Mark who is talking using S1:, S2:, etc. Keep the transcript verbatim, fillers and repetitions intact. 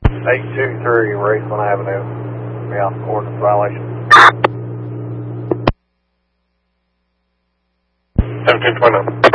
S1: eight two three Raceland Avenue. Yeah, ordinance violation.
S2: seventeen twenty.